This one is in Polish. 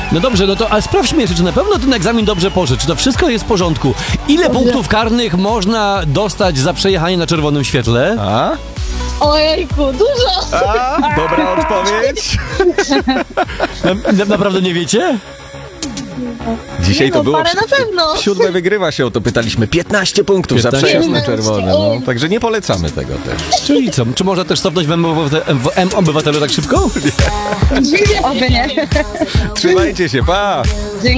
No dobrze, no to ale sprawdźmy jeszcze, czy na pewno ten egzamin dobrze poszedł, czy to wszystko jest w porządku. Ile punktów karnych można dostać za przejechanie na czerwonym świetle? A? Ojejku, dużo! A? Dobra odpowiedź. Naprawdę nie wiecie? Dzisiaj Nie to no, było... parę na pewno. 7 wygrywa się, o to pytaliśmy. 15 punktów za 15. przejazd na czerwone. No. Oj. Także nie polecamy tego też. Czyli co, czy można też cofnąć w M-Obywatelu tak szybko? Oby nie. Trzymajcie się, pa!